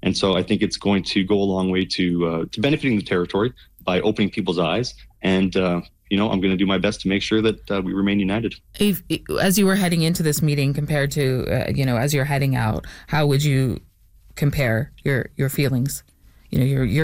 And so I think it's going to go a long way to benefiting the territory by opening people's eyes. And, I'm going to do my best to make sure that we remain united. As you were heading into this meeting compared to, as you're heading out, how would you compare your feelings? Your